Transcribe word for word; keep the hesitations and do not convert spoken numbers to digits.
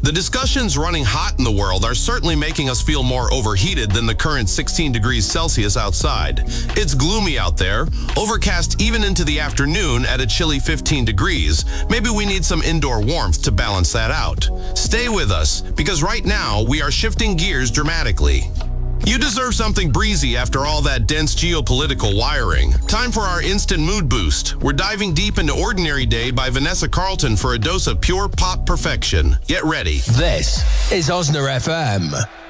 The discussions running hot in the world are certainly making us feel more overheated than the current sixteen degrees Celsius outside. It's gloomy out there, overcast even into the afternoon at a chilly fifteen degrees. Maybe we need some indoor warmth to balance that out. Stay with us, because right now we are shifting gears dramatically. You deserve something breezy after all that dense geopolitical wiring. Time for our instant mood boost. We're diving deep into Ordinary Day by Vanessa Carlton for a dose of pure pop perfection. Get ready. This is Osna F M.